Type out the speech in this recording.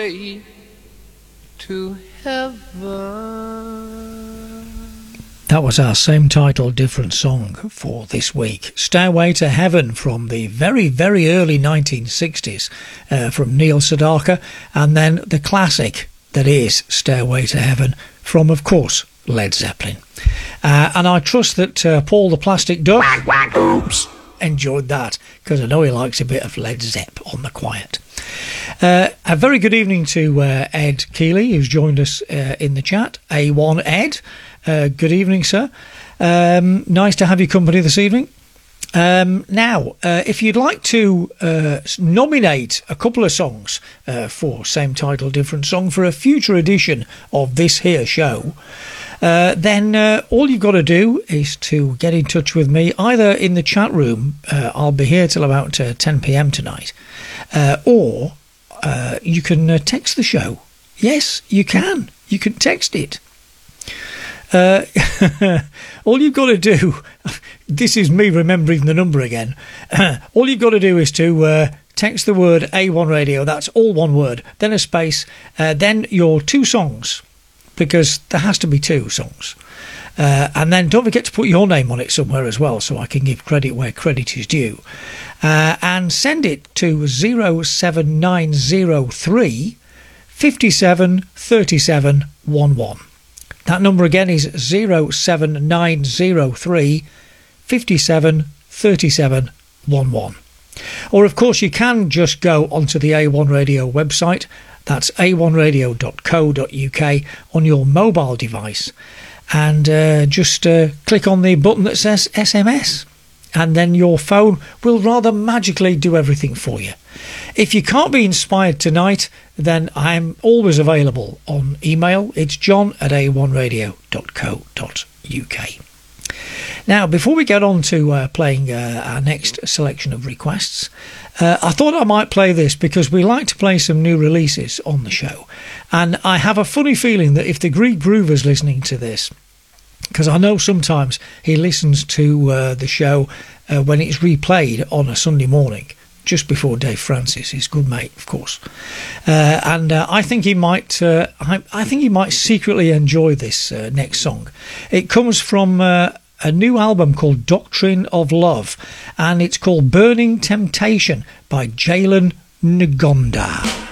Stairway to Heaven. That was our same title, different song for this week. Stairway to Heaven from the very, very early 1960s from Neil Sedaka, and then the classic that is Stairway to Heaven from, of course, Led Zeppelin. And I trust that Paul the Plastic Duck enjoyed that, because I know he likes a bit of Led Zepp on the quiet. A very good evening to Ed Keeley, who's joined us in the chat. A1 Ed. Good evening, sir. Nice to have your company this evening. Now, if you'd like to nominate a couple of songs for same title, different song for a future edition of this here show, then all you've got to do is to get in touch with me, either in the chat room, I'll be here till about 10 p.m. tonight, or you can text the show. Yes, you can. You can text it. All you've got to do, this is me remembering the number again, all you've got to do is to text the word A1 Radio, that's all one word, then a space, then your two songs, because there has to be two songs, and then don't forget to put your name on it somewhere as well, so I can give credit where credit is due, and send it to 07903 57 37 11. That number again is 07903 57 37 11. Or of course you can just go onto the A1 Radio website, that's a1radio.co.uk on your mobile device, and just click on the button that says SMS, and then your phone will rather magically do everything for you. If you can't be inspired tonight, then I'm always available on email. It's john@a1radio.co.uk. Now, before we get on to playing our next selection of requests, I thought I might play this because we like to play some new releases on the show. And I have a funny feeling that if the Greek Groover's listening to this, because I know sometimes he listens to the show when it's replayed on a Sunday morning, just before Dave Francis, his good mate, of course, and I think he might. I think he might secretly enjoy this next song. It comes from a new album called Doctrine of Love, and it's called Burning Temptation by Jalen Ngonda.